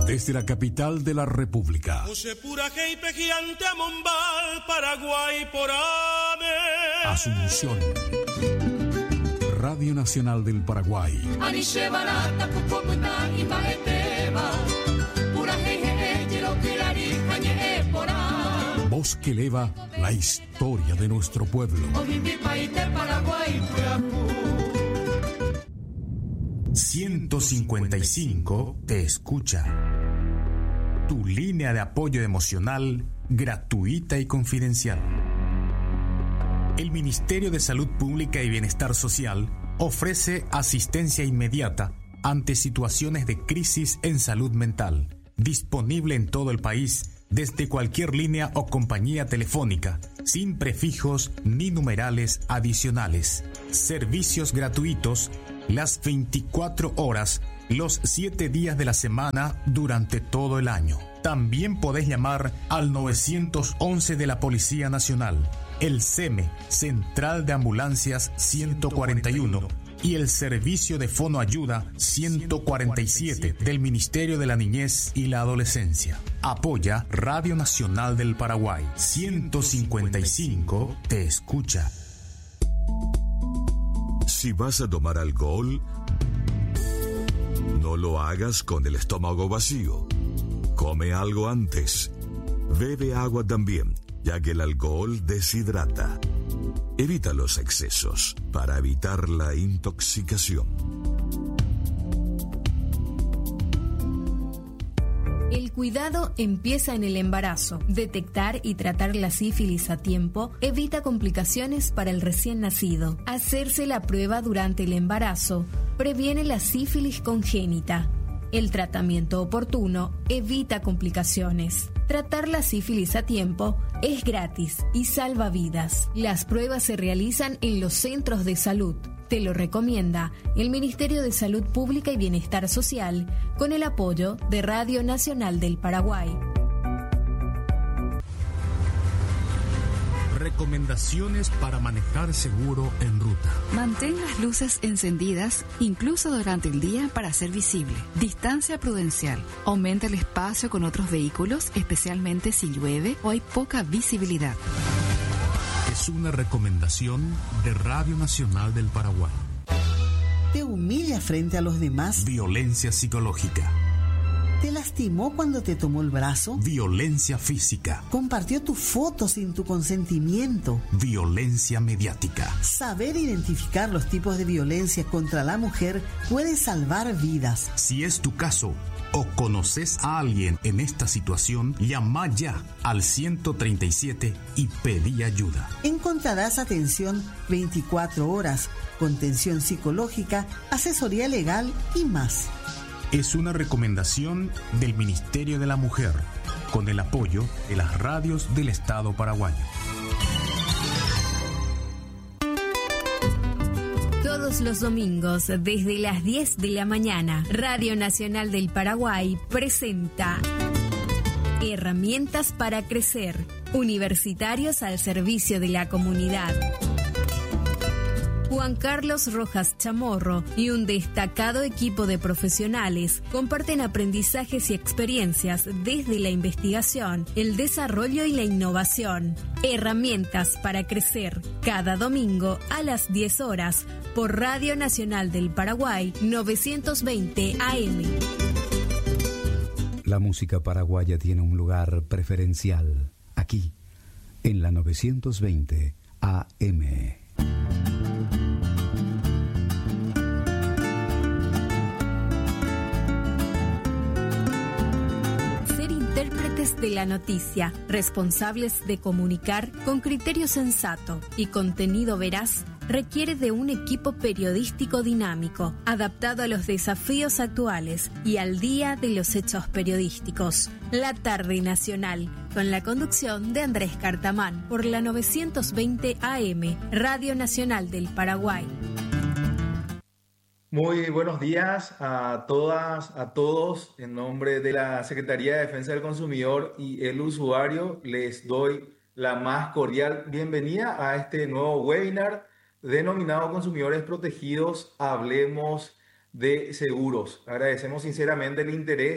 Desde la capital de la República. Asunción. Radio Nacional del Paraguay. Voz que eleva la historia de nuestro pueblo. 155 te escucha. Tu línea de apoyo emocional gratuita y confidencial. El Ministerio de Salud Pública y Bienestar Social ofrece asistencia inmediata ante situaciones de crisis en salud mental, disponible en todo el país desde cualquier línea o compañía telefónica, sin prefijos ni numerales adicionales. Servicios gratuitos las 24 horas, los 7 días de la semana durante todo el año. También podés llamar al 911 de la Policía Nacional, el SEME, Central de Ambulancias 141, y el Servicio de Fonoayuda 147 del Ministerio de la Niñez y la Adolescencia. Apoya Radio Nacional del Paraguay. 155 te escucha. Si vas a tomar alcohol, no lo hagas con el estómago vacío. Come algo antes. Bebe agua también, ya que el alcohol deshidrata. Evita los excesos para evitar la intoxicación. El cuidado empieza en el embarazo. Detectar y tratar la sífilis a tiempo evita complicaciones para el recién nacido. Hacerse la prueba durante el embarazo previene la sífilis congénita. El tratamiento oportuno evita complicaciones. Tratar la sífilis a tiempo es gratis y salva vidas. Las pruebas se realizan en los centros de salud. Te lo recomienda el Ministerio de Salud Pública y Bienestar Social con el apoyo de Radio Nacional del Paraguay. Recomendaciones para manejar seguro en ruta. Mantén las luces encendidas, incluso durante el día, para ser visible. Distancia prudencial. Aumenta el espacio con otros vehículos, especialmente si llueve o hay poca visibilidad. Es una recomendación de Radio Nacional del Paraguay. ¿Te humilla frente a los demás? Violencia psicológica. ¿Te lastimó cuando te tomó el brazo? Violencia física. ¿Compartió tu foto sin tu consentimiento? Violencia mediática. Saber identificar los tipos de violencia contra la mujer puede salvar vidas. Si es tu caso o conoces a alguien en esta situación, llama ya al 137 y pedí ayuda. Encontrarás atención 24 horas, contención psicológica, asesoría legal y más. Es una recomendación del Ministerio de la Mujer, con el apoyo de las radios del Estado paraguayo. Todos los domingos, desde las 10 de la mañana, Radio Nacional del Paraguay presenta Herramientas para Crecer, universitarios al servicio de la comunidad. Juan Carlos Rojas Chamorro y un destacado equipo de profesionales comparten aprendizajes y experiencias desde la investigación, el desarrollo y la innovación. Herramientas para crecer, cada domingo a las 10 horas por Radio Nacional del Paraguay 920 AM. La música paraguaya tiene un lugar preferencial aquí, en la 920 AM. De la noticia, responsables de comunicar con criterio sensato y contenido veraz, requiere de un equipo periodístico dinámico, adaptado a los desafíos actuales y al día de los hechos periodísticos. La Tarde Nacional, con la conducción de Andrés Cartamán, por la 920 AM, Radio Nacional del Paraguay. Muy buenos días a todas, a todos. En nombre de la Secretaría de Defensa del Consumidor y el usuario, les doy la más cordial bienvenida a este nuevo webinar denominado Consumidores Protegidos, Hablemos de Seguros. Agradecemos sinceramente el interés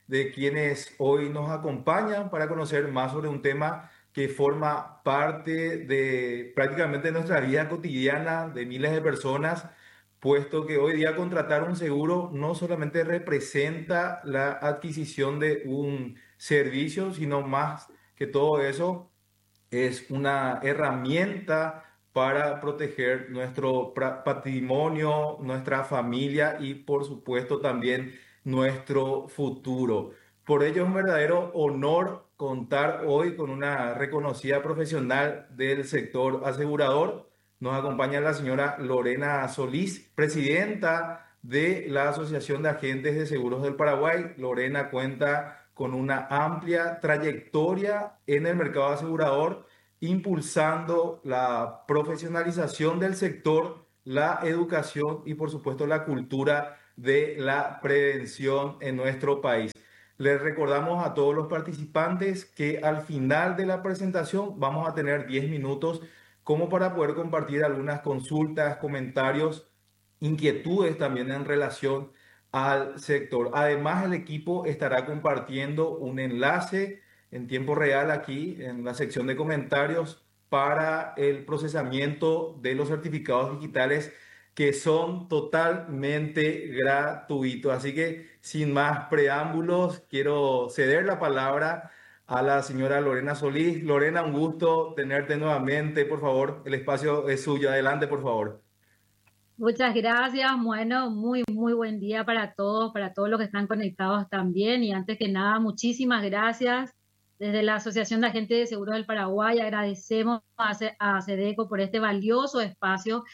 de quienes hoy nos acompañan para conocer más sobre un tema que forma parte de prácticamente nuestra vida cotidiana de miles de personas, puesto que hoy día contratar un seguro no solamente representa la adquisición de un servicio, sino más que todo eso es una herramienta para proteger nuestro patrimonio, nuestra familia y por supuesto también nuestro futuro. Por ello es un verdadero honor contar hoy con una reconocida profesional del sector asegurador. Nos acompaña la señora Lorena Solís, presidenta de la Asociación de Agentes de Seguros del Paraguay. Lorena cuenta con una amplia trayectoria en el mercado asegurador, impulsando la profesionalización del sector, la educación y por supuesto la cultura de la prevención en nuestro país. Les recordamos a todos los participantes que al final de la presentación vamos a tener 10 minutos como para poder compartir algunas consultas, comentarios, inquietudes también en relación al sector. Además, el equipo estará compartiendo un enlace en tiempo real aquí en la sección de comentarios para el procesamiento de los certificados digitales que son totalmente gratuitos. Así que sin más preámbulos, quiero ceder la palabra a la señora Lorena Solís. Lorena, un gusto tenerte nuevamente. Por favor, el espacio es suyo. Adelante, por favor. Muchas gracias. Bueno, muy buen día para todos los que están conectados también. Y antes que nada, muchísimas gracias. Desde la Asociación de Agentes de Seguros del Paraguay agradecemos a SEDECO por este valioso espacio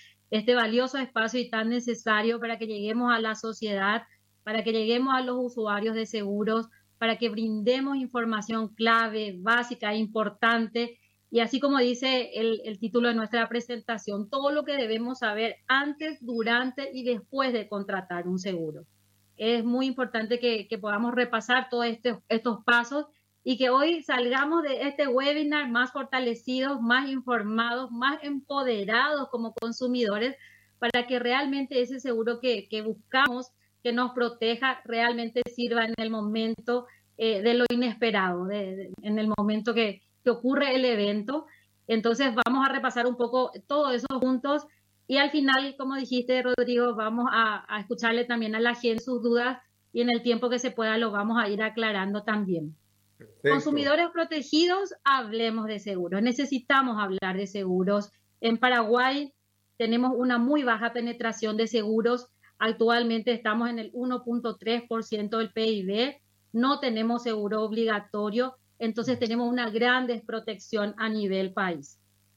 y tan necesario para que lleguemos a la sociedad, para que lleguemos a los usuarios de seguros, para que brindemos información clave, básica e importante. Y así como dice el título de nuestra presentación, todo lo que debemos saber antes, durante y después de contratar un seguro. Es muy importante que podamos repasar todos estos pasos y que hoy salgamos de este webinar más fortalecidos, más informados, más empoderados como consumidores, para que realmente ese seguro que buscamos, que nos proteja, realmente sirva en el momento de lo inesperado, en el momento que ocurre el evento. Entonces vamos a repasar un poco todo eso juntos y al final, como dijiste, Rodrigo, vamos a escucharle también a la gente sus dudas y en el tiempo que se pueda lo vamos a ir aclarando también. Perfecto. Consumidores protegidos, hablemos de seguros. Necesitamos hablar de seguros. En Paraguay tenemos una muy baja penetración de seguros. Actualmente estamos en el 1.3% del PIB. No tenemos seguro obligatorio. Entonces tenemos una gran desprotección a nivel país.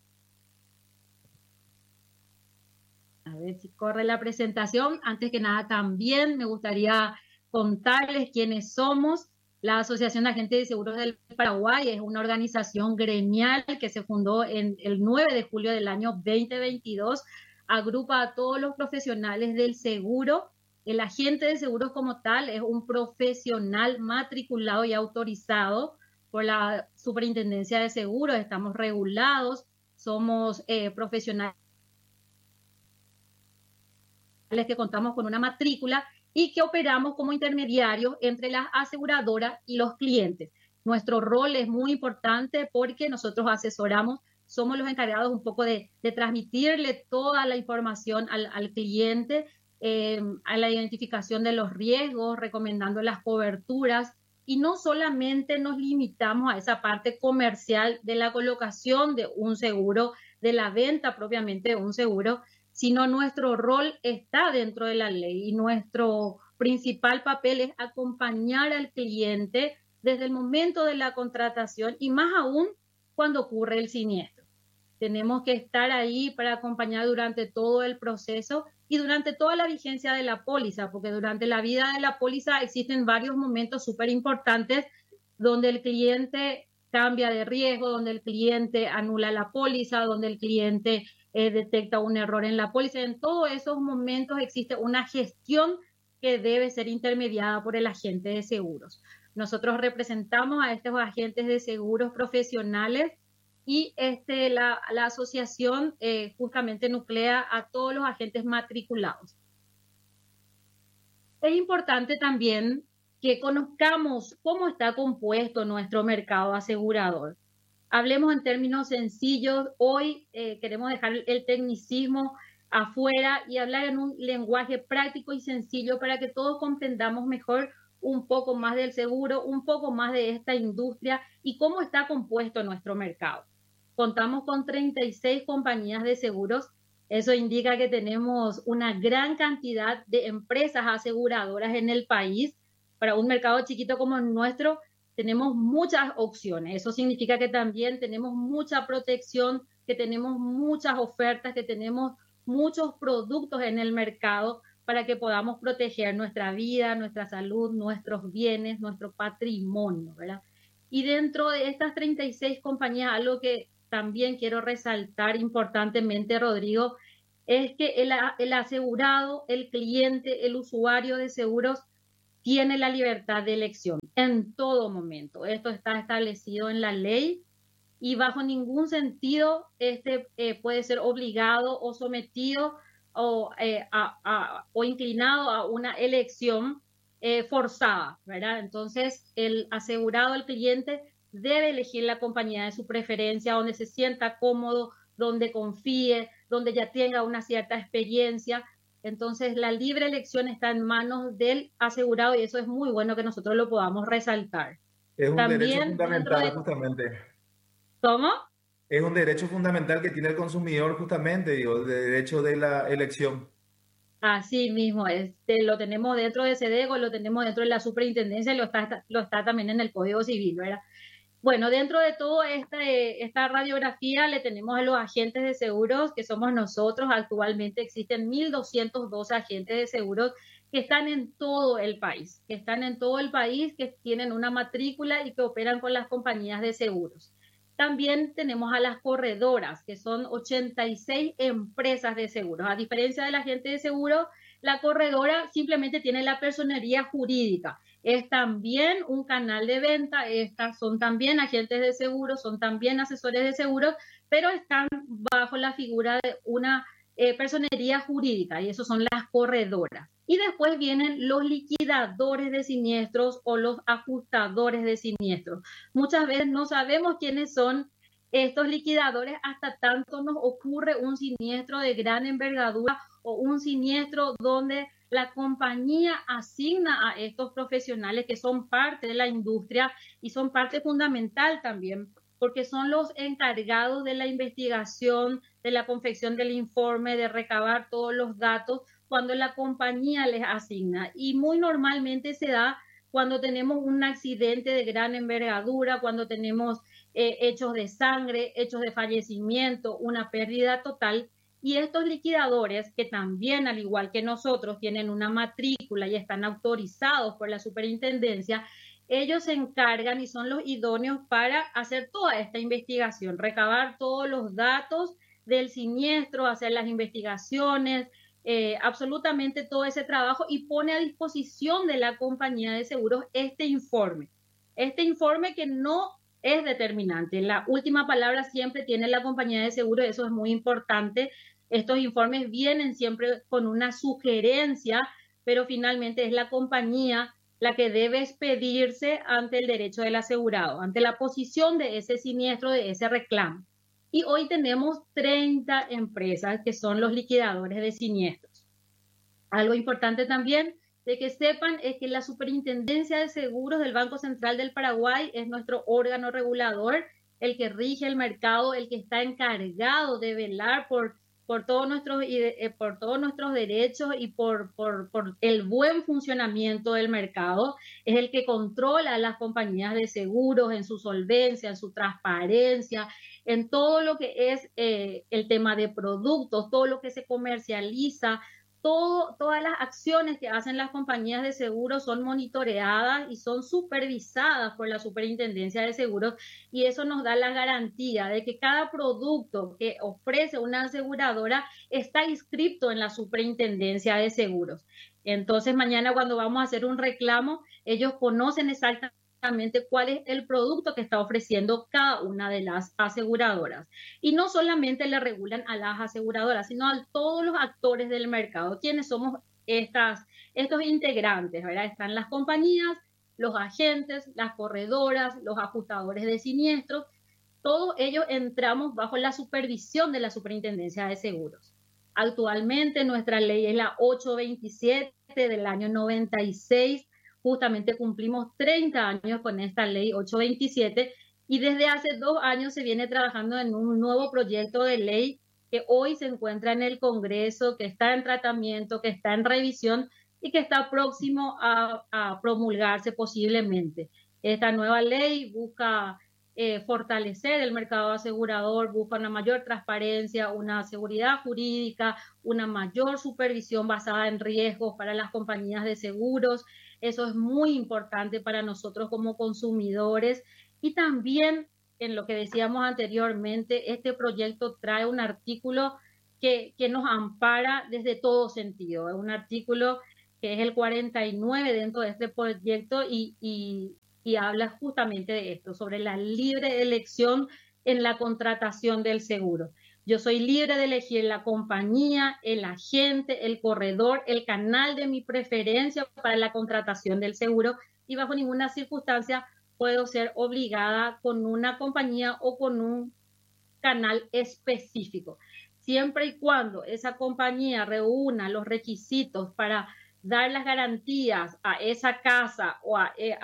A ver si corre la presentación. Antes que nada también me gustaría contarles quiénes somos. La Asociación de Agentes de Seguros del Paraguay es una organización gremial que se fundó en el 9 de julio del año 2022. Agrupa a todos los profesionales del seguro. El agente de seguros como tal es un profesional matriculado y autorizado por la Superintendencia de Seguros. Estamos regulados, somos profesionales que contamos con una matrícula y que operamos como intermediarios entre las aseguradoras y los clientes. Nuestro rol es muy importante porque nosotros asesoramos, somos los encargados un poco de transmitirle toda la información al cliente, a la identificación de los riesgos, recomendando las coberturas. Y no solamente nos limitamos a esa parte comercial de la colocación de un seguro, de la venta propiamente de un seguro, sino nuestro rol está dentro de la ley y nuestro principal papel es acompañar al cliente desde el momento de la contratación y más aún cuando ocurre el siniestro. Tenemos que estar ahí para acompañar durante todo el proceso y durante toda la vigencia de la póliza, porque durante la vida de la póliza existen varios momentos súper importantes donde el cliente cambia de riesgo, donde el cliente anula la póliza, donde el cliente detecta un error en la póliza. En todos esos momentos existe una gestión que debe ser intermediada por el agente de seguros. Nosotros representamos a estos agentes de seguros profesionales y la asociación justamente nuclea a todos los agentes matriculados. Es importante también que conozcamos cómo está compuesto nuestro mercado asegurador. Hablemos en términos sencillos. Hoy queremos dejar el tecnicismo afuera y hablar en un lenguaje práctico y sencillo para que todos comprendamos mejor un poco más del seguro, un poco más de esta industria y cómo está compuesto nuestro mercado. Contamos con 36 compañías de seguros. Eso indica que tenemos una gran cantidad de empresas aseguradoras en el país. Para un mercado chiquito como el nuestro, tenemos muchas opciones. Eso significa que también tenemos mucha protección, que tenemos muchas ofertas, que tenemos muchos productos en el mercado para que podamos proteger nuestra vida, nuestra salud, nuestros bienes, nuestro patrimonio, ¿verdad? Y dentro de estas 36 compañías, algo que también quiero resaltar importantemente, Rodrigo, es que el asegurado, el cliente, el usuario de seguros tiene la libertad de elección en todo momento. Esto está establecido en la ley y bajo ningún sentido puede ser obligado o sometido o inclinado a una elección forzada, ¿verdad? Entonces, el asegurado, el cliente, debe elegir la compañía de su preferencia, donde se sienta cómodo, donde confíe, donde ya tenga una cierta experiencia. Entonces, la libre elección está en manos del asegurado y eso es muy bueno que nosotros lo podamos resaltar. Es un derecho fundamental, justamente. ¿Cómo? Es un derecho fundamental que tiene el consumidor, justamente, digo, el derecho de la elección. Así mismo, lo tenemos dentro de SEDECO, lo tenemos dentro de la superintendencia y lo está también en el Código Civil, ¿verdad? Bueno, dentro de toda esta radiografía le tenemos a los agentes de seguros, que somos nosotros. Actualmente existen 1.212 agentes de seguros que están en todo el país, que tienen una matrícula y que operan con las compañías de seguros. También tenemos a las corredoras, que son 86 empresas de seguros. A diferencia del agente de seguros, la corredora simplemente tiene la personería jurídica. Es también un canal de venta, son también agentes de seguros, son también asesores de seguros, pero están bajo la figura de una personería jurídica, y esos son las corredoras. Y después vienen los liquidadores de siniestros o los ajustadores de siniestros. Muchas veces no sabemos quiénes son estos liquidadores hasta tanto nos ocurre un siniestro de gran envergadura o un siniestro donde la compañía asigna a estos profesionales que son parte de la industria y son parte fundamental también, porque son los encargados de la investigación, de la confección del informe, de recabar todos los datos cuando la compañía les asigna. Y muy normalmente se da cuando tenemos un accidente de gran envergadura, cuando tenemos hechos de sangre, hechos de fallecimiento, una pérdida total. Y estos liquidadores, que también, al igual que nosotros, tienen una matrícula y están autorizados por la superintendencia, ellos se encargan y son los idóneos para hacer toda esta investigación, recabar todos los datos del siniestro, hacer las investigaciones, absolutamente todo ese trabajo, y pone a disposición de la compañía de seguros este informe que no es determinante. La última palabra siempre tiene la compañía de seguros, eso es muy importante. Estos informes vienen siempre con una sugerencia, pero finalmente es la compañía la que debe expedirse ante el derecho del asegurado, ante la posición de ese siniestro, de ese reclamo. Y hoy tenemos 30 empresas que son los liquidadores de siniestros. Algo importante también de que sepan es que la Superintendencia de Seguros del Banco Central del Paraguay es nuestro órgano regulador, el que rige el mercado, el que está encargado de velar por todos nuestros derechos y por el buen funcionamiento del mercado. Es el que controla a las compañías de seguros en su solvencia, en su transparencia, en todo lo que es el tema de productos, todo lo que se comercializa. Todas las acciones que hacen las compañías de seguros son monitoreadas y son supervisadas por la Superintendencia de Seguros, y eso nos da la garantía de que cada producto que ofrece una aseguradora está inscrito en la Superintendencia de Seguros. Entonces, mañana cuando vamos a hacer un reclamo, ellos conocen exactamente cuál es el producto que está ofreciendo cada una de las aseguradoras. Y no solamente le regulan a las aseguradoras, sino a todos los actores del mercado. ¿Quiénes somos estos integrantes? ¿Verdad? Están las compañías, los agentes, las corredoras, los ajustadores de siniestros, todos ellos entramos bajo la supervisión de la Superintendencia de Seguros. Actualmente nuestra ley es la 827 del año 96, justamente cumplimos 30 años con esta ley 827 y desde hace 2 años se viene trabajando en un nuevo proyecto de ley que hoy se encuentra en el Congreso, que está en tratamiento, que está en revisión y que está próximo a promulgarse posiblemente. Esta nueva ley busca fortalecer el mercado asegurador, busca una mayor transparencia, una seguridad jurídica, una mayor supervisión basada en riesgos para las compañías de seguros. Eso es muy importante para nosotros como consumidores. Y también, en lo que decíamos anteriormente, este proyecto trae un artículo que nos ampara desde todo sentido. Es un artículo que es el 49 dentro de este proyecto y habla justamente de esto, sobre la libre elección en la contratación del seguro. Yo soy libre de elegir la compañía, el agente, el corredor, el canal de mi preferencia para la contratación del seguro y bajo ninguna circunstancia puedo ser obligada con una compañía o con un canal específico. Siempre y cuando esa compañía reúna los requisitos para dar las garantías a esa casa o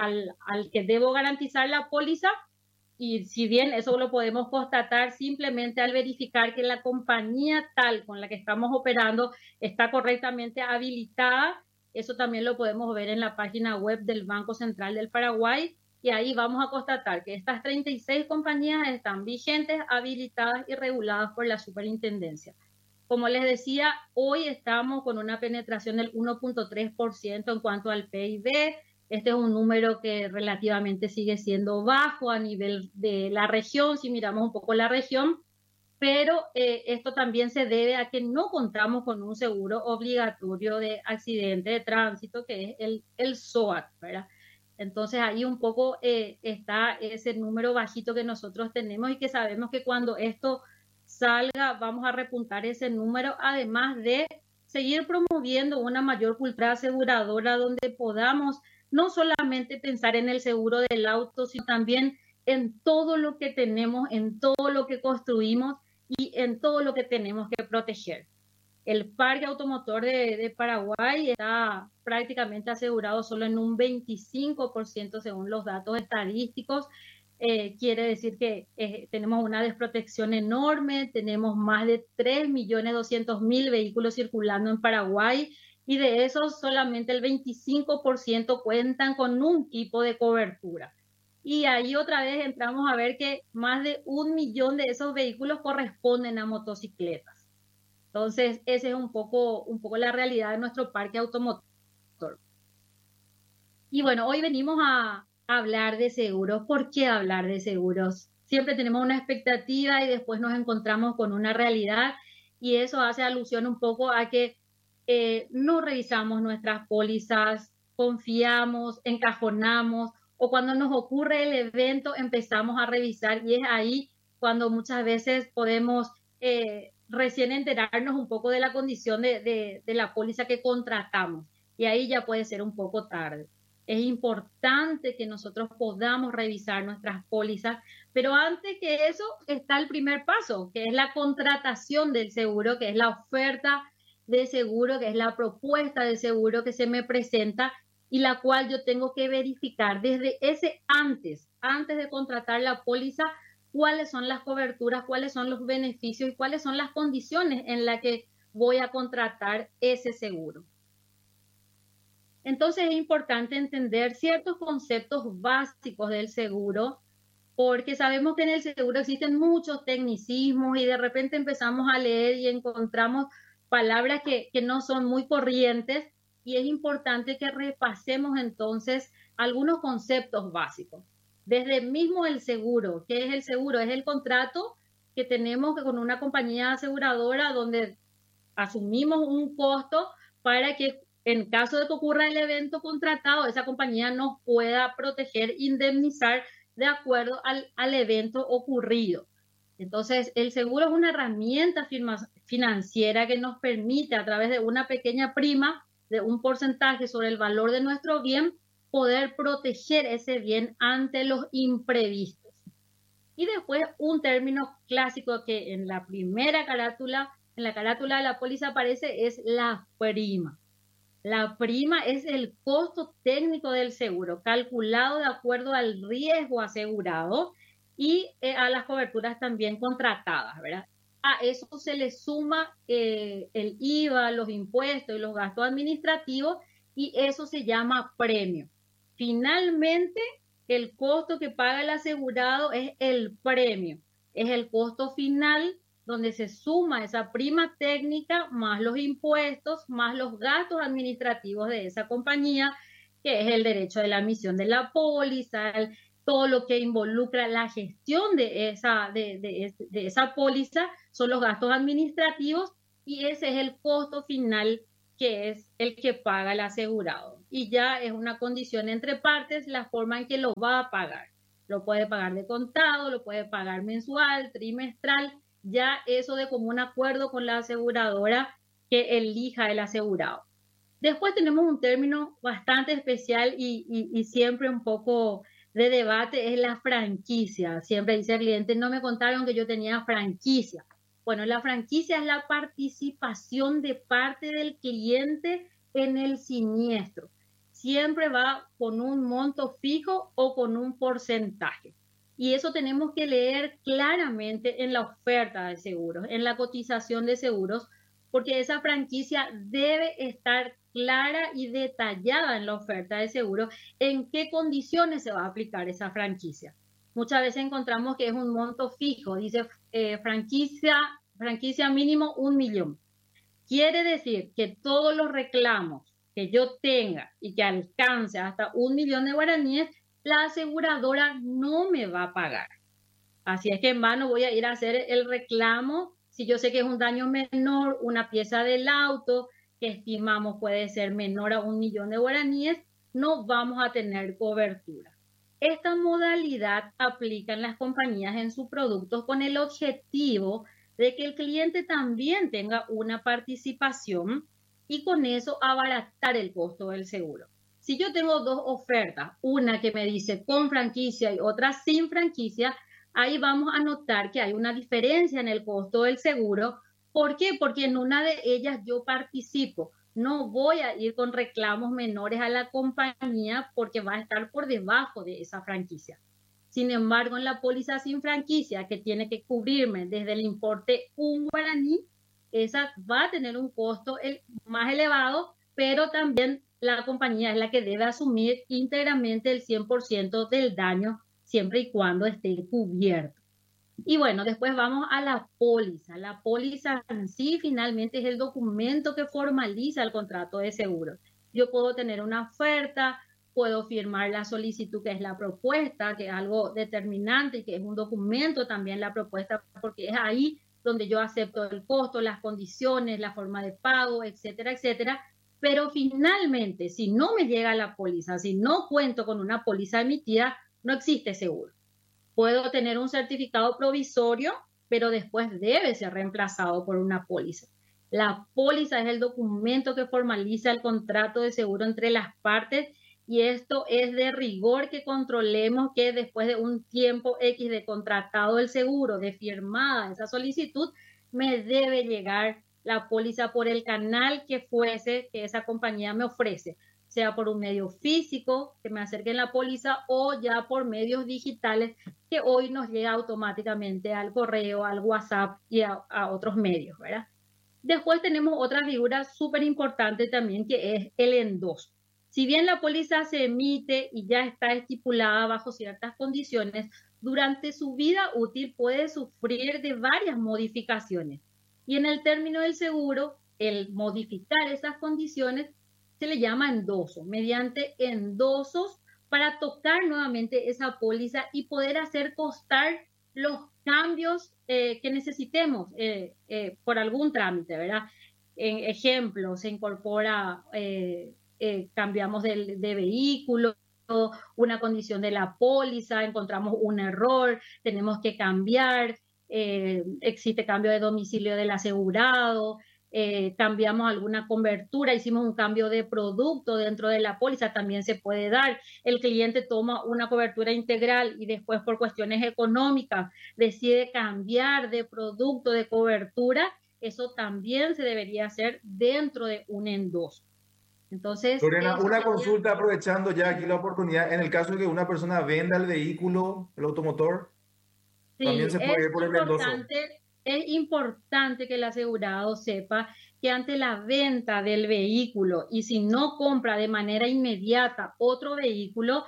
al que debo garantizar la póliza, y si bien eso lo podemos constatar simplemente al verificar que la compañía tal con la que estamos operando está correctamente habilitada, eso también lo podemos ver en la página web del Banco Central del Paraguay, y ahí vamos a constatar que estas 36 compañías están vigentes, habilitadas y reguladas por la Superintendencia. Como les decía, hoy estamos con una penetración del 1.3% en cuanto al PIB. Este es un número que relativamente sigue siendo bajo a nivel de la región, si miramos un poco la región, pero esto también se debe a que no contamos con un seguro obligatorio de accidente de tránsito, que es el SOAT, ¿verdad? Entonces ahí un poco está ese número bajito que nosotros tenemos y que sabemos que cuando esto salga, vamos a repuntar ese número, además de seguir promoviendo una mayor cultura aseguradora donde podamos no solamente pensar en el seguro del auto, sino también en todo lo que tenemos, en todo lo que construimos y en todo lo que tenemos que proteger. El parque automotor de Paraguay está prácticamente asegurado solo en un 25% según los datos estadísticos. Quiere decir que tenemos una desprotección enorme, tenemos más de 3.200.000 vehículos circulando en Paraguay y de esos solamente el 25% cuentan con un tipo de cobertura. Y ahí otra vez entramos a ver que más de 1 millón de esos vehículos corresponden a motocicletas. Entonces, esa es un poco la realidad de nuestro parque automotor. Y bueno, hoy venimos a hablar de seguros. ¿Por qué hablar de seguros? Siempre tenemos una expectativa y después nos encontramos con una realidad y eso hace alusión un poco a que no revisamos nuestras pólizas, confiamos, encajonamos o cuando nos ocurre el evento empezamos a revisar y es ahí cuando muchas veces podemos recién enterarnos un poco de la condición de la póliza que contratamos y ahí ya puede ser un poco tarde. Es importante que nosotros podamos revisar nuestras pólizas, pero antes que eso está el primer paso, que es la contratación del seguro, que es la oferta de seguro, que es la propuesta de seguro que se me presenta y la cual yo tengo que verificar desde ese antes de contratar la póliza, cuáles son las coberturas, cuáles son los beneficios y cuáles son las condiciones en las que voy a contratar ese seguro. Entonces es importante entender ciertos conceptos básicos del seguro, porque sabemos que en el seguro existen muchos tecnicismos y de repente empezamos a leer y encontramos palabras que no son muy corrientes y es importante que repasemos entonces algunos conceptos básicos. Desde mismo el seguro, ¿qué es el seguro? Es el contrato que tenemos con una compañía aseguradora donde asumimos un costo para que en caso de que ocurra el evento contratado, esa compañía nos pueda proteger, indemnizar de acuerdo al evento ocurrido. Entonces, el seguro es una herramienta financiera que nos permite, a través de una pequeña prima, de un porcentaje sobre el valor de nuestro bien, poder proteger ese bien ante los imprevistos. Y después un término clásico que en la primera carátula, en la carátula de la póliza aparece, es la prima. La prima es el costo técnico del seguro, calculado de acuerdo al riesgo asegurado y a las coberturas también contratadas, ¿verdad? A eso se le suma el IVA, los impuestos y los gastos administrativos, y eso se llama premio. Finalmente, el costo que paga el asegurado es el premio, es el costo final donde se suma esa prima técnica más los impuestos, más los gastos administrativos de esa compañía, que es el derecho de la emisión de la póliza, todo lo que involucra la gestión de esa póliza son los gastos administrativos, y ese es el costo final, que es el que paga el asegurado. Y ya es una condición entre partes la forma en que lo va a pagar. Lo puede pagar de contado, lo puede pagar mensual, trimestral, ya eso de común acuerdo con la aseguradora que elija el asegurado. Después tenemos un término bastante especial y siempre un poco de debate, es la franquicia. Siempre dice el cliente, no me contaron que yo tenía franquicia. Bueno, la franquicia es la participación de parte del cliente en el siniestro. Siempre va con un monto fijo o con un porcentaje. Y eso tenemos que leer claramente en la oferta de seguros, en la cotización de seguros, porque esa franquicia debe estar clara y detallada en la oferta de seguros, en qué condiciones se va a aplicar esa franquicia. Muchas veces encontramos que es un monto fijo, dice franquicia mínimo 1 millón. Quiere decir que todos los reclamos que yo tenga y que alcance hasta 1 millón de guaraníes, la aseguradora no me va a pagar. Así es que en vano voy a ir a hacer el reclamo si yo sé que es un daño menor, una pieza del auto que estimamos puede ser menor a 1 millón de guaraníes, no vamos a tener cobertura. Esta modalidad aplican las compañías en sus productos con el objetivo de que el cliente también tenga una participación y con eso abaratar el costo del seguro. Si yo tengo dos ofertas, una que me dice con franquicia y otra sin franquicia, ahí vamos a notar que hay una diferencia en el costo del seguro. ¿Por qué? Porque en una de ellas yo participo. No voy a ir con reclamos menores a la compañía porque va a estar por debajo de esa franquicia. Sin embargo, en la póliza sin franquicia, que tiene que cubrirme desde el importe 1 guaraní, esa va a tener un costo más elevado, pero también la compañía es la que debe asumir íntegramente el 100% del daño, siempre y cuando esté cubierto. Y bueno, después vamos a la póliza. La póliza en sí finalmente es el documento que formaliza el contrato de seguro. Yo puedo tener una oferta, puedo firmar la solicitud, que es la propuesta, que es algo determinante y que es un documento también la propuesta, porque es ahí donde yo acepto el costo, las condiciones, la forma de pago, etcétera, etcétera. Pero finalmente, si no me llega la póliza, si no cuento con una póliza emitida, no existe seguro. Puedo tener un certificado provisorio, pero después debe ser reemplazado por una póliza. La póliza es el documento que formaliza el contrato de seguro entre las partes, y esto es de rigor que controlemos que después de un tiempo X de contratado el seguro, de firmada esa solicitud, me debe llegar la póliza por el canal que fuese que esa compañía me ofrece, sea por un medio físico que me acerque en la póliza o ya por medios digitales que hoy nos llega automáticamente al correo, al WhatsApp y a otros medios, ¿verdad? Después tenemos otra figura súper importante también, que es el endoso. Si bien la póliza se emite y ya está estipulada bajo ciertas condiciones, durante su vida útil puede sufrir de varias modificaciones. Y en el término del seguro, el modificar esas condiciones se le llama endoso, mediante endosos para tocar nuevamente esa póliza y poder hacer constar los cambios que necesitemos por algún trámite, ¿verdad? En ejemplo, se incorpora, cambiamos de vehículo, una condición de la póliza, encontramos un error, tenemos que cambiar, existe cambio de domicilio del asegurado, cambiamos alguna cobertura, hicimos un cambio de producto dentro de la póliza, también se puede dar. El cliente toma una cobertura integral y después por cuestiones económicas decide cambiar de producto, de cobertura, eso también se debería hacer dentro de un endoso. Entonces, Lorena, una consulta aprovechando ya aquí la oportunidad. En el caso de que una persona venda el vehículo, el automotor, sí, también se puede ir por el endoso. Es importante que el asegurado sepa que ante la venta del vehículo y si no compra de manera inmediata otro vehículo,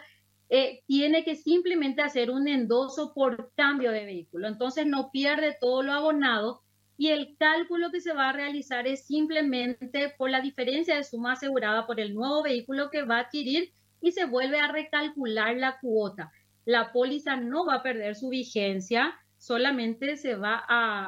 tiene que simplemente hacer un endoso por cambio de vehículo. Entonces no pierde todo lo abonado y el cálculo que se va a realizar es simplemente por la diferencia de suma asegurada por el nuevo vehículo que va a adquirir y se vuelve a recalcular la cuota. La póliza no va a perder su vigencia, solamente se va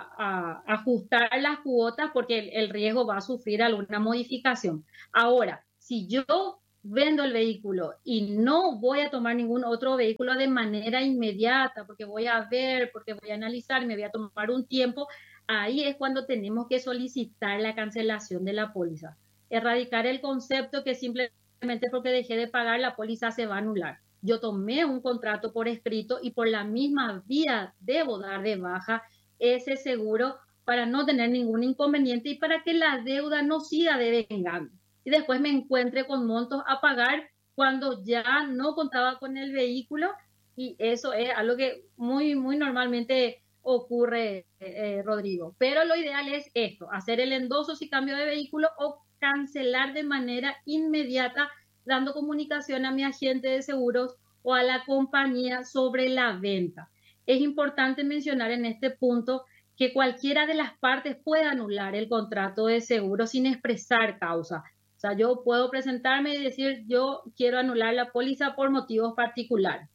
a ajustar las cuotas porque el riesgo va a sufrir alguna modificación. Ahora, si yo vendo el vehículo y no voy a tomar ningún otro vehículo de manera inmediata porque voy a ver, porque voy a analizar, me voy a tomar un tiempo, ahí es cuando tenemos que solicitar la cancelación de la póliza. Erradicar el concepto que simplemente porque dejé de pagar la póliza se va a anular. Yo tomé un contrato por escrito y por la misma vía debo dar de baja ese seguro para no tener ningún inconveniente y para que la deuda no siga devengando. Y después me encuentre con montos a pagar cuando ya no contaba con el vehículo y eso es algo que muy normalmente ocurre, Rodrigo. Pero lo ideal es esto, hacer el endoso si cambio de vehículo o cancelar de manera inmediata dando comunicación a mi agente de seguros o a la compañía sobre la venta. Es importante mencionar en este punto que cualquiera de las partes puede anular el contrato de seguro sin expresar causa. O sea, yo puedo presentarme y decir, yo quiero anular la póliza por motivos particulares.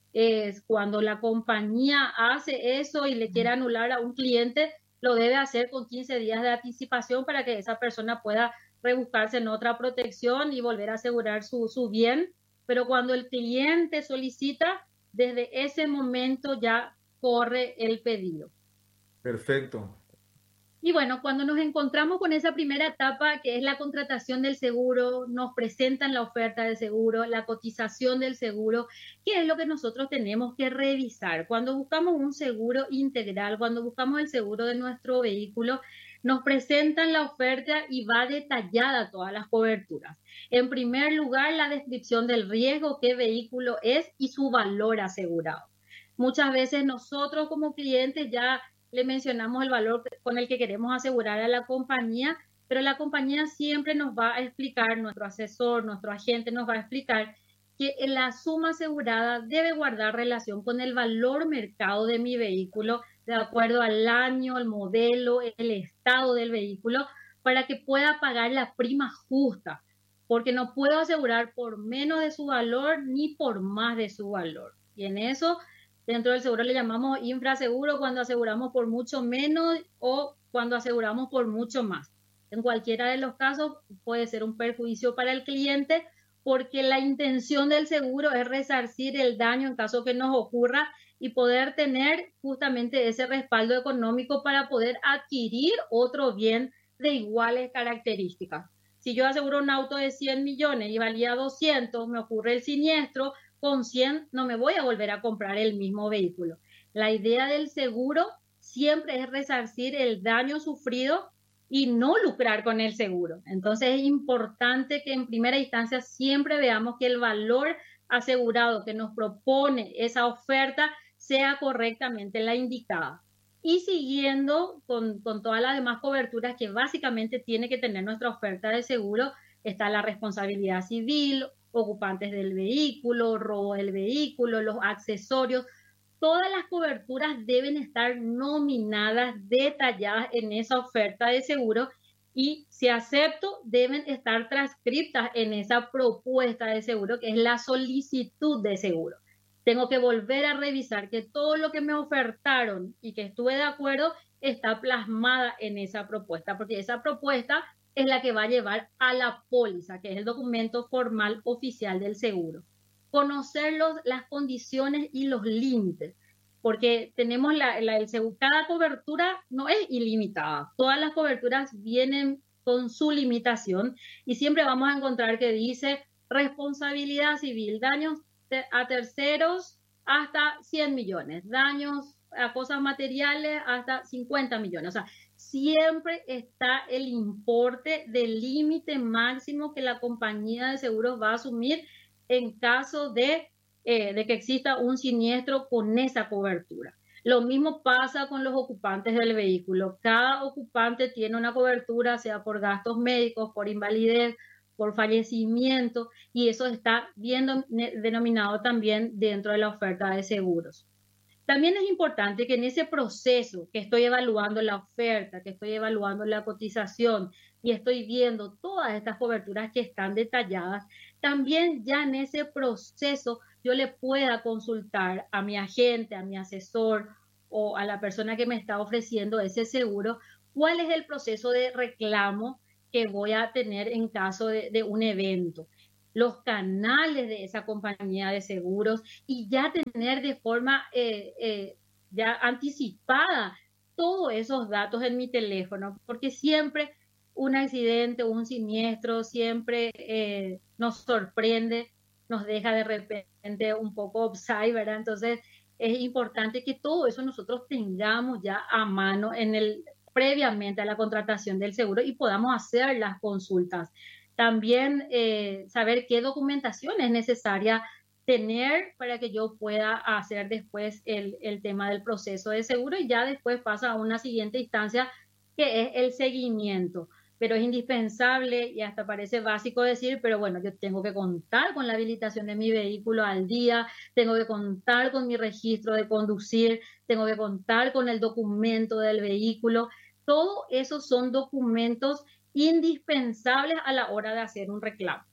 Es cuando la compañía hace eso y le quiere anular a un cliente, lo debe hacer con 15 días de anticipación para que esa persona pueda rebuscarse en otra protección y volver a asegurar su bien, pero cuando el cliente solicita, desde ese momento ya corre el pedido. Perfecto. Y bueno, cuando nos encontramos con esa primera etapa, que es la contratación del seguro, nos presentan la oferta de seguro, la cotización del seguro, ¿qué es lo que nosotros tenemos que revisar? Cuando buscamos un seguro integral, cuando buscamos el seguro de nuestro vehículo, nos presentan la oferta y va detallada todas las coberturas. En primer lugar, la descripción del riesgo, qué vehículo es y su valor asegurado. Muchas veces nosotros como clientes ya le mencionamos el valor con el que queremos asegurar a la compañía, pero la compañía siempre nos va a explicar, nuestro asesor, nuestro agente nos va a explicar que la suma asegurada debe guardar relación con el valor mercado de mi vehículo, de acuerdo al año, el modelo, el estado del vehículo, para que pueda pagar la prima justa, porque no puedo asegurar por menos de su valor ni por más de su valor. Y en eso, dentro del seguro le llamamos infraseguro cuando aseguramos por mucho menos o cuando aseguramos por mucho más. En cualquiera de los casos puede ser un perjuicio para el cliente porque la intención del seguro es resarcir el daño en caso que nos ocurra y poder tener justamente ese respaldo económico para poder adquirir otro bien de iguales características. Si yo aseguro un auto de 100 millones y valía 200, me ocurre el siniestro, con 100 no me voy a volver a comprar el mismo vehículo. La idea del seguro siempre es resarcir el daño sufrido y no lucrar con el seguro. Entonces es importante que en primera instancia siempre veamos que el valor asegurado que nos propone esa oferta sea correctamente la indicada. Y siguiendo con todas las demás coberturas que básicamente tiene que tener nuestra oferta de seguro, está la responsabilidad civil, ocupantes del vehículo, robo del vehículo, los accesorios. Todas las coberturas deben estar nominadas, detalladas en esa oferta de seguro y, si acepto, deben estar transcriptas en esa propuesta de seguro, que es la solicitud de seguro. Tengo que volver a revisar que todo lo que me ofertaron y que estuve de acuerdo está plasmada en esa propuesta, porque esa propuesta es la que va a llevar a la póliza, que es el documento formal oficial del seguro. Conocer las condiciones y los límites. porque tenemos cada cobertura no es ilimitada, todas las coberturas vienen con su limitación y siempre vamos a encontrar que dice responsabilidad civil, daños a terceros hasta 100 millones, daños a cosas materiales hasta 50 millones. O sea, siempre está el importe del límite máximo que la compañía de seguros va a asumir en caso de que exista un siniestro con esa cobertura. Lo mismo pasa con los ocupantes del vehículo. Cada ocupante tiene una cobertura, sea por gastos médicos, por invalidez, por fallecimiento, y eso está bien denominado también dentro de la oferta de seguros. También es importante que en ese proceso que estoy evaluando la oferta, que estoy evaluando la cotización y estoy viendo todas estas coberturas que están detalladas, también ya en ese proceso yo le pueda consultar a mi agente, a mi asesor o a la persona que me está ofreciendo ese seguro, cuál es el proceso de reclamo que voy a tener en caso de un evento, los canales de esa compañía de seguros y ya tener de forma ya anticipada todos esos datos en mi teléfono, porque siempre un accidente o un siniestro siempre nos sorprende, nos deja de repente un poco upside, ¿verdad? Entonces es importante que todo eso nosotros tengamos ya a mano previamente a la contratación del seguro y podamos hacer las consultas. También saber qué documentación es necesaria tener para que yo pueda hacer después el tema del proceso de seguro y ya después pasa a una siguiente instancia que es el seguimiento. Pero es indispensable y hasta parece básico decir, pero bueno, yo tengo que contar con la habilitación de mi vehículo al día, tengo que contar con mi registro de conducir, tengo que contar con el documento del vehículo. Todo eso son documentos indispensables a la hora de hacer un reclamo.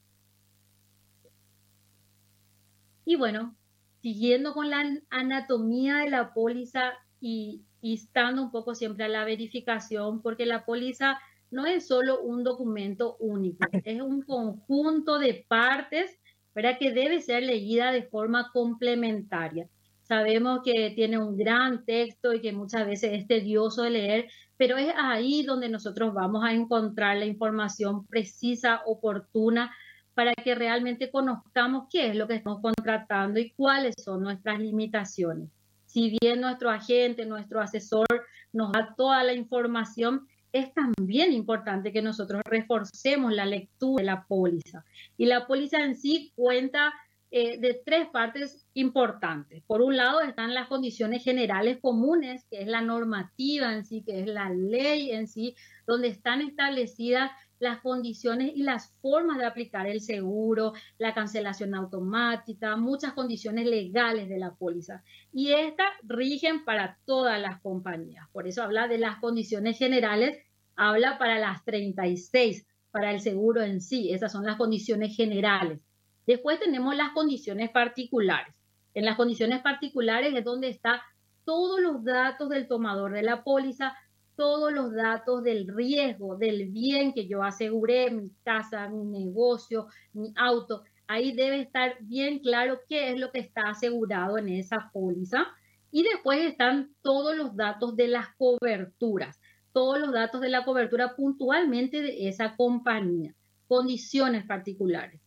Y bueno, siguiendo con la anatomía de la póliza y estando un poco siempre a la verificación, porque la póliza no es solo un documento único, es un conjunto de partes, ¿verdad?, que debe ser leída de forma complementaria. Sabemos que tiene un gran texto y que muchas veces es tedioso de leer, pero es ahí donde nosotros vamos a encontrar la información precisa, oportuna, para que realmente conozcamos qué es lo que estamos contratando y cuáles son nuestras limitaciones. Si bien nuestro agente, nuestro asesor nos da toda la información, es también importante que nosotros reforcemos la lectura de la póliza. Y la póliza en sí cuenta de tres partes importantes. Por un lado están las condiciones generales comunes, que es la normativa en sí, que es la ley en sí, donde están establecidas las condiciones y las formas de aplicar el seguro, la cancelación automática, muchas condiciones legales de la póliza. Y estas rigen para todas las compañías. Por eso habla de las condiciones generales, habla para las 36, para el seguro en sí. Esas son las condiciones generales. Después tenemos las condiciones particulares. En las condiciones particulares es donde están todos los datos del tomador de la póliza, todos los datos del riesgo, del bien que yo aseguré, mi casa, mi negocio, mi auto. Ahí debe estar bien claro qué es lo que está asegurado en esa póliza. Y después están todos los datos de las coberturas, todos los datos de la cobertura puntualmente de esa compañía, condiciones particulares.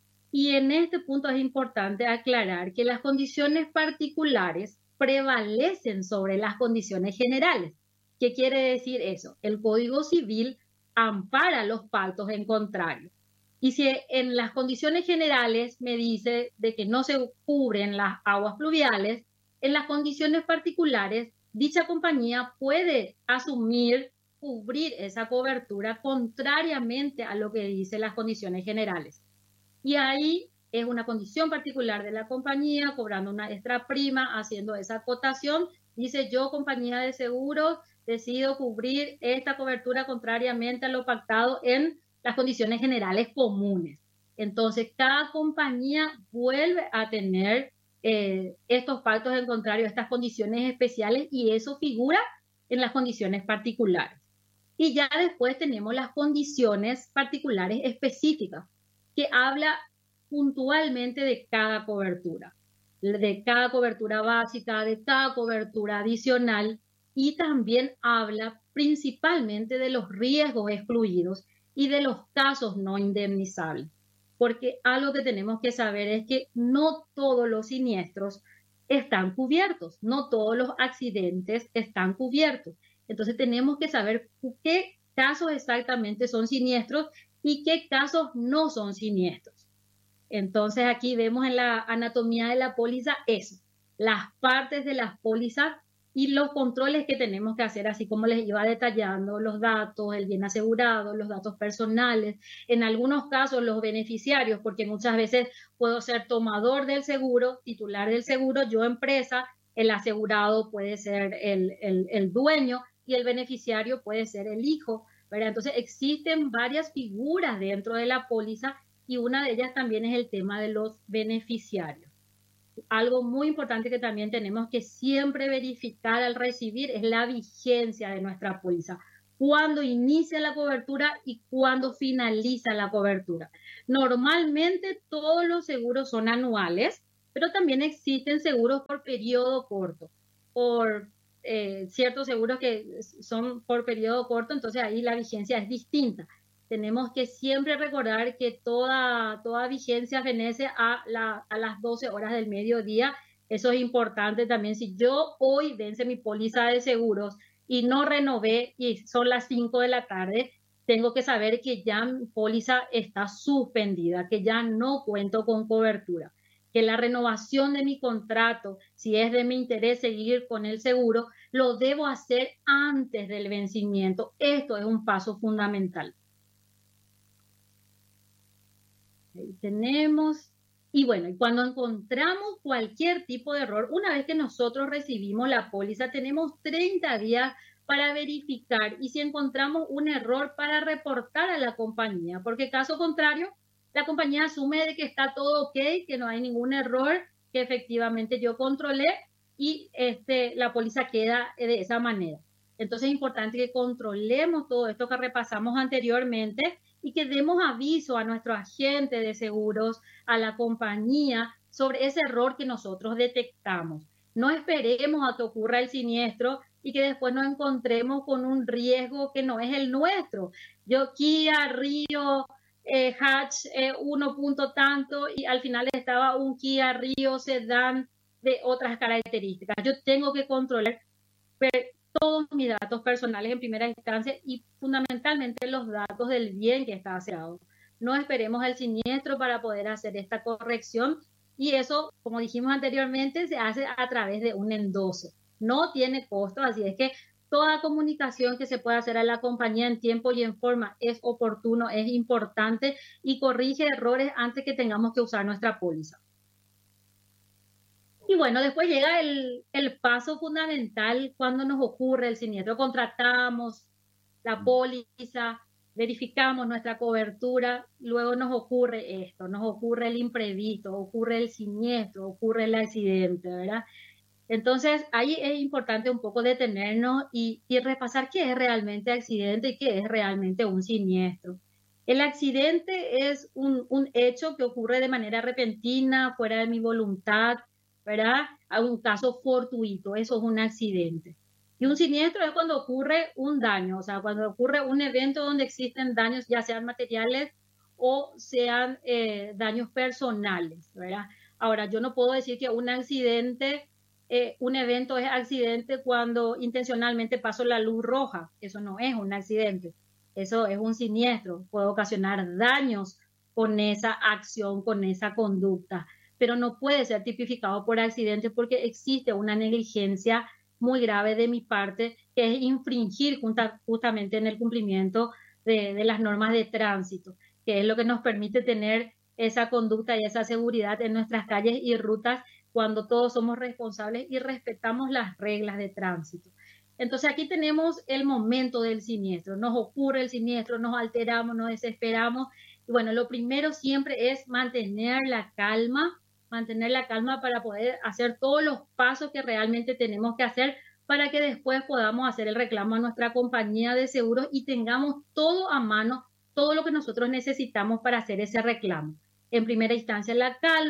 Y en este punto es importante aclarar que las condiciones particulares prevalecen sobre las condiciones generales. ¿Qué quiere decir eso? El Código Civil ampara los pactos en contrario. Y si en las condiciones generales me dice de que no se cubren las aguas pluviales, en las condiciones particulares dicha compañía puede asumir, cubrir esa cobertura contrariamente a lo que dicen las condiciones generales. Y ahí es una condición particular de la compañía, cobrando una extra prima, haciendo esa acotación. Dice, yo, compañía de seguros, decido cubrir esta cobertura contrariamente a lo pactado en las condiciones generales comunes. Entonces, cada compañía vuelve a tener estos pactos en contrario, estas condiciones especiales, y eso figura en las condiciones particulares. Y ya después tenemos las condiciones particulares específicas, que habla puntualmente de cada cobertura. de cada cobertura básica, de cada cobertura adicional, y también habla principalmente de los riesgos excluidos y de los casos no indemnizables. Porque algo que tenemos que saber es que no todos los siniestros están cubiertos, no todos los accidentes están cubiertos. Entonces tenemos que saber qué casos exactamente son siniestros y qué casos no son siniestros. Entonces aquí vemos en la anatomía de la póliza eso, las partes de las pólizas y los controles que tenemos que hacer, así como les iba detallando, los datos, el bien asegurado, los datos personales, en algunos casos los beneficiarios, porque muchas veces puedo ser tomador del seguro, titular del seguro, yo empresa, el asegurado puede ser el dueño y el beneficiario puede ser el hijo, ¿verdad? Entonces existen varias figuras dentro de la póliza y una de ellas también es el tema de los beneficiarios. Algo muy importante que también tenemos que siempre verificar al recibir es la vigencia de nuestra póliza. Cuándo inicia la cobertura y cuándo finaliza la cobertura. Normalmente todos los seguros son anuales, pero también existen seguros por periodo corto, por ciertos seguros que son por periodo corto, entonces ahí la vigencia es distinta. Tenemos que siempre recordar que toda vigencia fenece a las 12 horas del mediodía. Eso es importante también. Si yo hoy vence mi póliza de seguros y no renové y son las 5 de la tarde, tengo que saber que ya mi póliza está suspendida, que ya no cuento con cobertura, que la renovación de mi contrato, si es de mi interés seguir con el seguro, lo debo hacer antes del vencimiento. Esto es un paso fundamental. Ahí tenemos, y bueno, cuando encontramos cualquier tipo de error, una vez que nosotros recibimos la póliza, tenemos 30 días para verificar y si encontramos un error para reportar a la compañía, porque caso contrario, la compañía asume de que está todo ok, que no hay ningún error, que efectivamente yo controlé y la póliza queda de esa manera. Entonces es importante que controlemos todo esto que repasamos anteriormente y que demos aviso a nuestro agente de seguros, a la compañía, sobre ese error que nosotros detectamos. No esperemos a que ocurra el siniestro y que después nos encontremos con un riesgo que no es el nuestro. Yo Kia Rio Hatch 1 punto tanto y al final estaba un Kia Rio Sedan de otras características. Yo tengo que controlar todos mis datos personales en primera instancia y fundamentalmente los datos del bien que está asegurado. No esperemos el siniestro para poder hacer esta corrección y eso, como dijimos anteriormente, se hace a través de un endoso. No tiene costo, así es que toda comunicación que se pueda hacer a la compañía en tiempo y en forma es oportuno, es importante y corrige errores antes que tengamos que usar nuestra póliza. Y bueno, después llega el paso fundamental cuando nos ocurre el siniestro. Contratamos la póliza, verificamos nuestra cobertura, luego nos ocurre esto, nos ocurre el imprevisto, ocurre el siniestro, ocurre el accidente, ¿verdad? Entonces, ahí es importante un poco detenernos y repasar qué es realmente accidente y qué es realmente un siniestro. El accidente es un hecho que ocurre de manera repentina, fuera de mi voluntad, ¿verdad? A un caso fortuito, eso es un accidente. Y un siniestro es cuando ocurre un daño, o sea, cuando ocurre un evento donde existen daños, ya sean materiales o sean daños personales, ¿verdad? Ahora, yo no puedo decir que un accidente, un evento es accidente cuando intencionalmente paso la luz roja, eso no es un accidente, eso es un siniestro, puede ocasionar daños con esa acción, con esa conducta, pero no puede ser tipificado por accidente porque existe una negligencia muy grave de mi parte, que es infringir justamente en el cumplimiento de las normas de tránsito, que es lo que nos permite tener esa conducta y esa seguridad en nuestras calles y rutas cuando todos somos responsables y respetamos las reglas de tránsito. Entonces aquí tenemos el momento del siniestro, nos ocurre el siniestro, nos alteramos, nos desesperamos. Y bueno, lo primero siempre es mantener la calma para poder hacer todos los pasos que realmente tenemos que hacer para que después podamos hacer el reclamo a nuestra compañía de seguros y tengamos todo a mano, todo lo que nosotros necesitamos para hacer ese reclamo. En primera instancia la calma,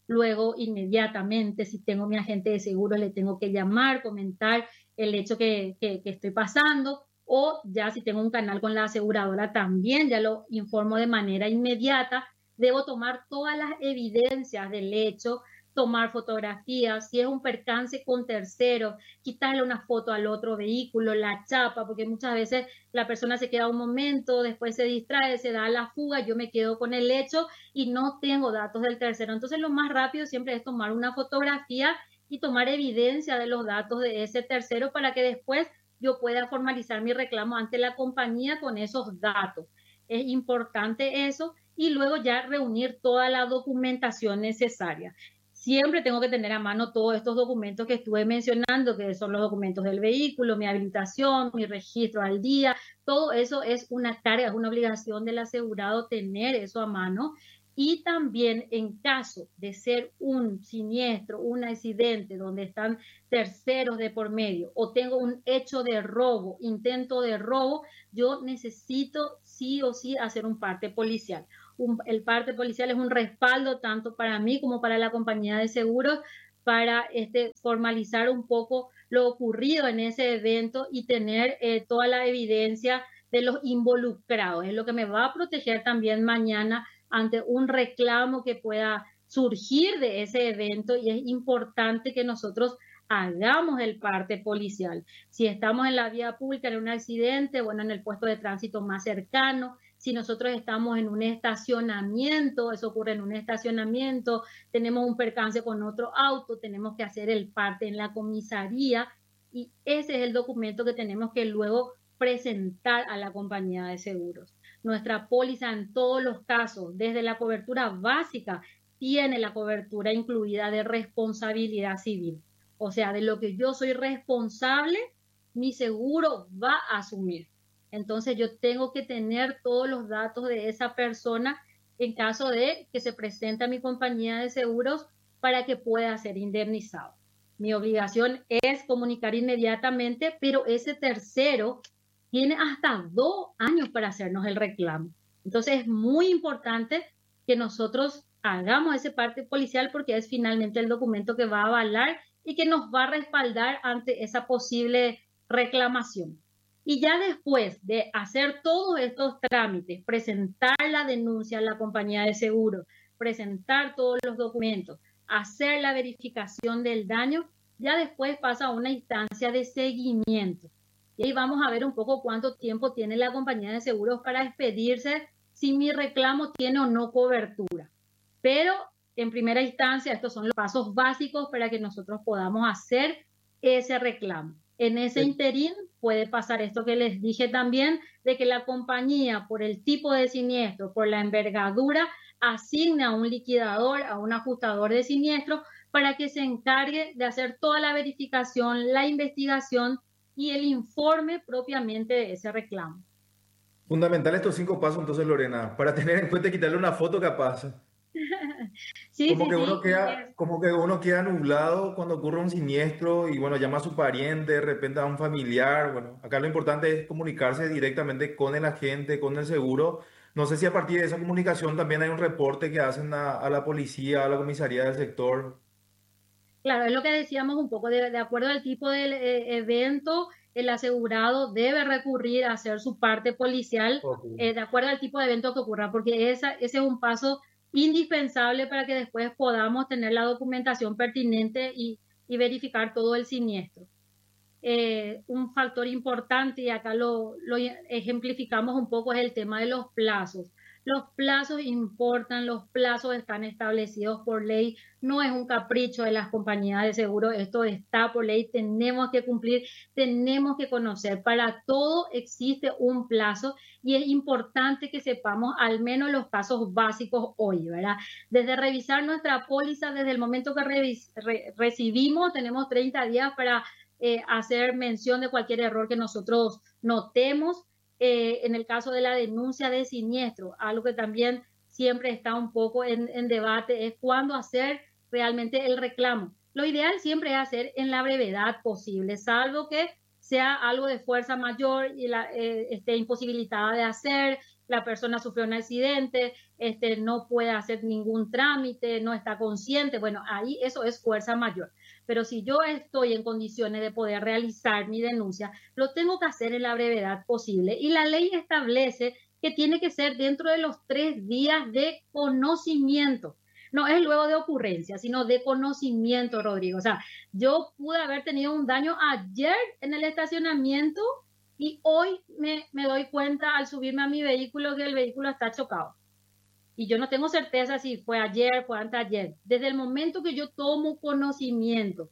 luego inmediatamente, si tengo mi agente de seguros, le tengo que llamar, comentar el hecho que estoy pasando, o ya si tengo un canal con la aseguradora también, ya lo informo de manera inmediata. Debo tomar todas las evidencias del hecho, tomar fotografías, si es un percance con terceros, quitarle una foto al otro vehículo, la chapa, porque muchas veces la persona se queda un momento, después se distrae, se da a la fuga, yo me quedo con el hecho y no tengo datos del tercero. Entonces lo más rápido siempre es tomar una fotografía y tomar evidencia de los datos de ese tercero para que después yo pueda formalizar mi reclamo ante la compañía con esos datos. Es importante eso, y luego ya reunir toda la documentación necesaria. Siempre tengo que tener a mano todos estos documentos que estuve mencionando, que son los documentos del vehículo, mi habilitación, mi registro al día. Todo eso es una carga, es una obligación del asegurado tener eso a mano. Y también en caso de ser un siniestro, un accidente donde están terceros de por medio, o tengo un hecho de robo, intento de robo, yo necesito sí o sí hacer un parte policial. El parte policial es un respaldo tanto para mí como para la compañía de seguros, para formalizar un poco lo ocurrido en ese evento y tener toda la evidencia de los involucrados. Es lo que me va a proteger también mañana ante un reclamo que pueda surgir de ese evento, y es importante que nosotros hagamos el parte policial. Si estamos en la vía pública en un accidente, bueno, en el puesto de tránsito más cercano. Si nosotros estamos en un estacionamiento, eso ocurre en un estacionamiento, tenemos un percance con otro auto, tenemos que hacer el parte en la comisaría, y ese es el documento que tenemos que luego presentar a la compañía de seguros. Nuestra póliza en todos los casos, desde la cobertura básica, tiene la cobertura incluida de responsabilidad civil. O sea, de lo que yo soy responsable, mi seguro va a asumir. Entonces yo tengo que tener todos los datos de esa persona en caso de que se presente a mi compañía de seguros para que pueda ser indemnizado. Mi obligación es comunicar inmediatamente, pero ese tercero tiene hasta 2 años para hacernos el reclamo. Entonces es muy importante que nosotros hagamos ese parte policial, porque es finalmente el documento que va a avalar y que nos va a respaldar ante esa posible reclamación. Y ya después de hacer todos estos trámites, presentar la denuncia a la compañía de seguro, presentar todos los documentos, hacer la verificación del daño, ya después pasa a una instancia de seguimiento. Y ahí vamos a ver un poco cuánto tiempo tiene la compañía de seguros para expedirse si mi reclamo tiene o no cobertura. Pero en primera instancia, estos son los pasos básicos para que nosotros podamos hacer ese reclamo. En ese interín puede pasar esto que les dije también, de que la compañía, por el tipo de siniestro, por la envergadura, asigna a un liquidador, a un ajustador de siniestro, para que se encargue de hacer toda la verificación, la investigación y el informe propiamente de ese reclamo. Fundamental estos 5 pasos, entonces, Lorena, para tener en cuenta y quitarle una foto capaz. Sí, como que uno queda nublado cuando ocurre un siniestro y bueno, llama a su pariente, de repente a un familiar. Bueno, acá lo importante es comunicarse directamente con el agente, con el seguro. No sé si a partir de esa comunicación también hay un reporte que hacen a la policía, a la comisaría del sector. Claro, es lo que decíamos un poco, de acuerdo al tipo del evento, el asegurado debe recurrir a hacer su parte policial, de acuerdo al tipo de evento que ocurra, porque ese es un paso indispensable para que después podamos tener la documentación pertinente y verificar todo el siniestro. Un factor importante, y acá lo ejemplificamos un poco, es el tema de los plazos. Los plazos importan, los plazos están establecidos por ley, no es un capricho de las compañías de seguro, esto está por ley, tenemos que cumplir, tenemos que conocer, para todo existe un plazo y es importante que sepamos al menos los casos básicos hoy, ¿verdad? Desde revisar nuestra póliza, desde el momento que recibimos, tenemos 30 días para hacer mención de cualquier error que nosotros notemos. En el caso de la denuncia de siniestro, algo que también siempre está un poco en debate, es cuándo hacer realmente el reclamo. Lo ideal siempre es hacer en la brevedad posible, salvo que sea algo de fuerza mayor y esté imposibilitada de hacer, la persona sufrió un accidente, no puede hacer ningún trámite, no está consciente, bueno, ahí eso es fuerza mayor. Pero si yo estoy en condiciones de poder realizar mi denuncia, lo tengo que hacer en la brevedad posible. Y la ley establece que tiene que ser dentro de los 3 días de conocimiento. No es luego de ocurrencia, sino de conocimiento, Rodrigo. O sea, yo pude haber tenido un daño ayer en el estacionamiento y hoy me doy cuenta al subirme a mi vehículo que el vehículo está chocado. Y yo no tengo certeza si fue ayer, fue anteayer. Desde el momento que yo tomo conocimiento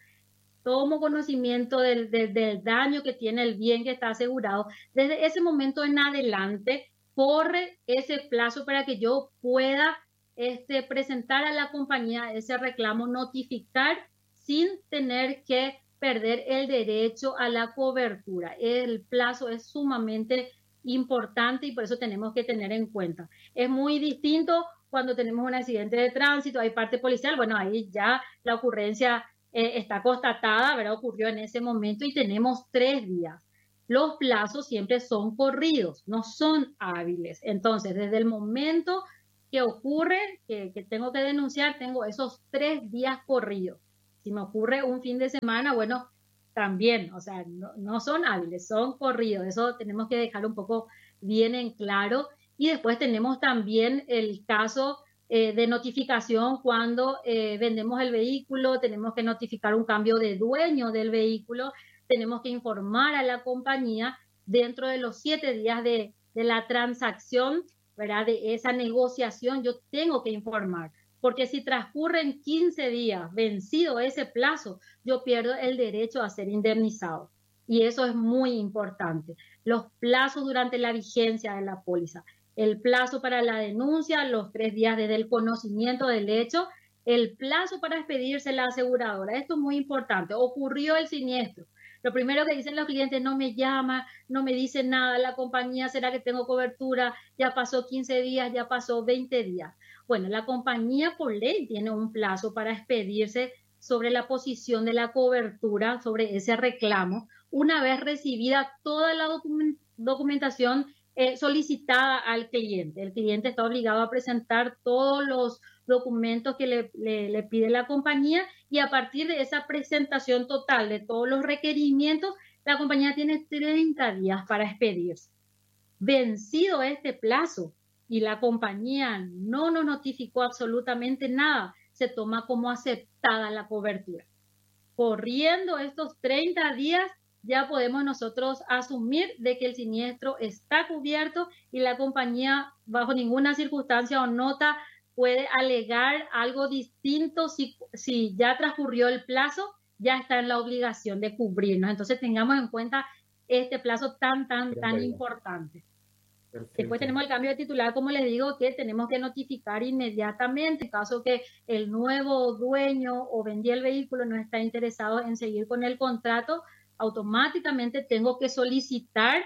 del daño que tiene el bien que está asegurado, desde ese momento en adelante corre ese plazo para que yo pueda presentar a la compañía ese reclamo, notificar sin tener que perder el derecho a la cobertura. El plazo es sumamente importante y por eso tenemos que tener en cuenta. Es muy distinto cuando tenemos un accidente de tránsito, hay parte policial, bueno, ahí ya la ocurrencia está constatada, ¿verdad? Ocurrió en ese momento y tenemos 3 días. Los plazos siempre son corridos, no son hábiles. Entonces, desde el momento que ocurre, que tengo que denunciar, tengo esos 3 días corridos. Si me ocurre un fin de semana, bueno, también, o sea, no son hábiles, son corridos. Eso tenemos que dejar un poco bien en claro. Y después tenemos también el caso de notificación cuando vendemos el vehículo, tenemos que notificar un cambio de dueño del vehículo, tenemos que informar a la compañía dentro de los 7 días de la transacción, ¿verdad? De esa negociación, yo tengo que informar. Porque si transcurren 15 días vencido ese plazo, yo pierdo el derecho a ser indemnizado. Y eso es muy importante. Los plazos durante la vigencia de la póliza. El plazo para la denuncia, los 3 días desde el conocimiento del hecho. El plazo para expedirse la aseguradora. Esto es muy importante. Ocurrió el siniestro. Lo primero que dicen los clientes, no me llama, no me dice nada la compañía, ¿será que tengo cobertura? Ya pasó 15 días, ya pasó 20 días. Bueno, la compañía por ley tiene un plazo para expedirse sobre la posición de la cobertura, sobre ese reclamo, una vez recibida toda la documentación solicitada al cliente. El cliente está obligado a presentar todos los documentos que le pide la compañía y a partir de esa presentación total de todos los requerimientos, la compañía tiene 30 días para expedirse. Vencido este plazo y la compañía no nos notificó absolutamente nada, se toma como aceptada la cobertura. Corriendo estos 30 días, ya podemos nosotros asumir de que el siniestro está cubierto y la compañía bajo ninguna circunstancia o nota puede alegar algo distinto si ya transcurrió el plazo, ya está en la obligación de cubrirnos. Entonces tengamos en cuenta este plazo tan importante. Perfecto. Después tenemos el cambio de titular, como les digo, que tenemos que notificar inmediatamente en caso que el nuevo dueño o vendí el vehículo no está interesado en seguir con el contrato, automáticamente tengo que solicitar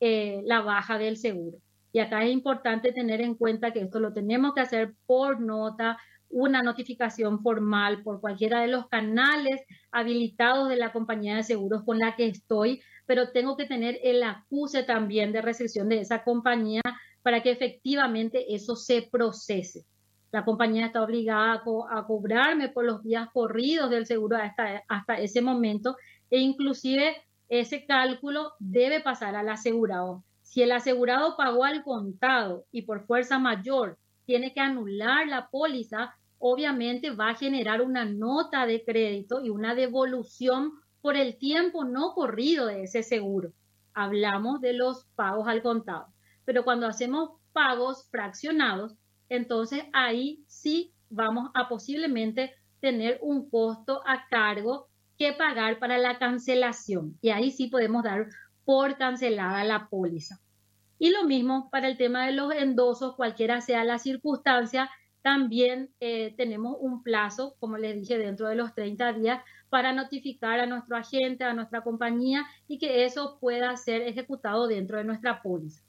la baja del seguro. Y acá es importante tener en cuenta que esto lo tenemos que hacer por nota, una notificación formal por cualquiera de los canales habilitados de la compañía de seguros con la que estoy, pero tengo que tener el acuse también de rescisión de esa compañía para que efectivamente eso se procese. La compañía está obligada a cobrarme por los días corridos del seguro hasta ese momento e inclusive ese cálculo debe pasar al asegurado. Si el asegurado pagó al contado y por fuerza mayor tiene que anular la póliza, obviamente va a generar una nota de crédito y una devolución por el tiempo no corrido de ese seguro. Hablamos de los pagos al contado. Pero cuando hacemos pagos fraccionados, entonces ahí sí vamos a posiblemente tener un costo a cargo que pagar para la cancelación. Y ahí sí podemos dar por cancelada la póliza. Y lo mismo para el tema de los endosos, cualquiera sea la circunstancia, también tenemos un plazo, como les dije, dentro de los 30 días para notificar a nuestro agente, a nuestra compañía y que eso pueda ser ejecutado dentro de nuestra póliza.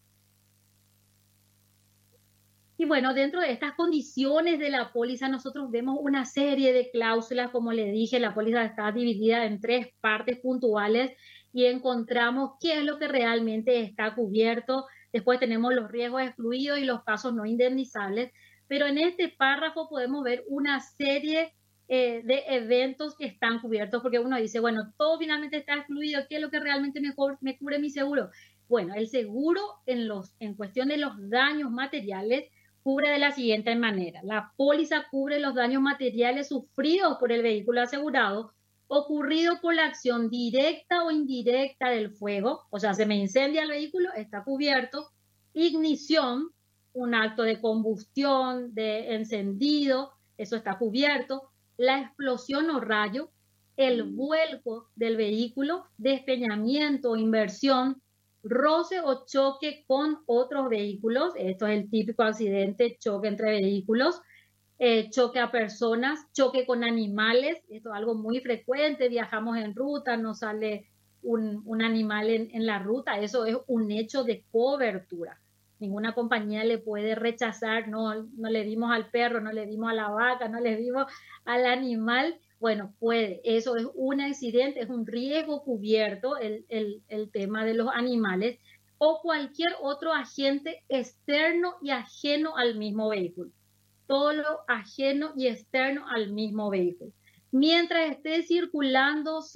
Y bueno, dentro de estas condiciones de la póliza nosotros vemos una serie de cláusulas, como les dije, la póliza está dividida en 3 partes puntuales y encontramos qué es lo que realmente está cubierto. Después tenemos los riesgos excluidos y los casos no indemnizables. Pero en este párrafo podemos ver una serie de eventos que están cubiertos, porque uno dice, bueno, todo finalmente está excluido, ¿qué es lo que realmente me cubre mi seguro? Bueno, el seguro en cuestión de los daños materiales cubre de la siguiente manera. La póliza cubre los daños materiales sufridos por el vehículo asegurado, ocurrido por la acción directa o indirecta del fuego, o sea, se me incendia el vehículo, está cubierto. Ignición, un acto de combustión, de encendido, eso está cubierto. La explosión o rayo, el vuelco del vehículo, despeñamiento o inversión, roce o choque con otros vehículos, esto es el típico accidente, choque entre vehículos, choque a personas, choque con animales, esto es algo muy frecuente, viajamos en ruta, nos sale un animal en la ruta, eso es un hecho de cobertura. Ninguna compañía le puede rechazar, no le dimos al perro, no le dimos a la vaca, no le dimos al animal. Bueno, puede, eso es un accidente, es un riesgo cubierto, el tema de los animales, o cualquier otro agente externo y ajeno al mismo vehículo. Todo lo ajeno y externo al mismo vehículo. Mientras esté circulando